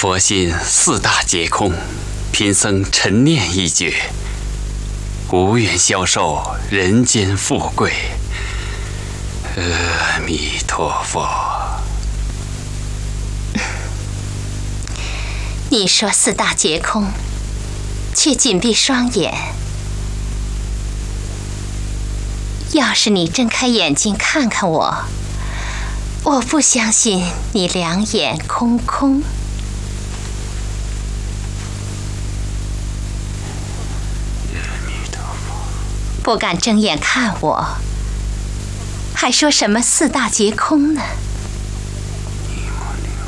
佛心四大皆空，贫僧陈念一绝，无缘消受人间富贵。阿弥陀佛。 你说四大皆空，却紧闭双眼。要是你睁开眼睛看看我，我不相信你两眼空空。不敢睁眼看我，还说什么四大皆空呢？